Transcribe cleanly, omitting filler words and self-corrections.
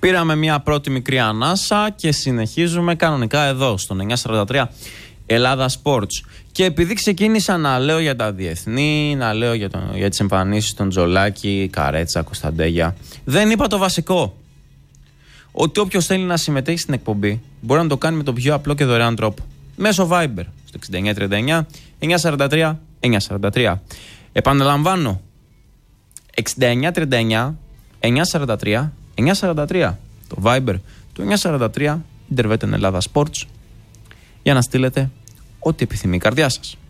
Πήραμε μια πρώτη μικρή ανάσα και συνεχίζουμε κανονικά εδώ στον 943 Ελλάδα Sports. Και επειδή ξεκίνησα να λέω για τα διεθνή, να λέω για τις εμφανίσεις των Τζολάκη, Καρέτσα, Κωνσταντέγια, δεν είπα το βασικό. Ότι όποιος θέλει να συμμετέχει στην εκπομπή μπορεί να το κάνει με τον πιο απλό και δωρεάν τρόπο. Μέσω Viber στο 6939 943 943. Επαναλαμβάνω, 6939 943 943. Το Viber του 943 Ιντερβέτεν Ελλάδα Sports, για να στείλετε ό,τι επιθυμεί η καρδιά σας.